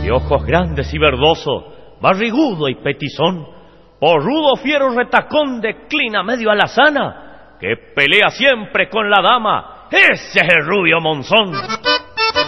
de ojos grandes y verdosos, barrigudo y petizón, porrudo fiero retacón declina medio alazana, que pelea siempre con la dama, ese es el rubio Monzón.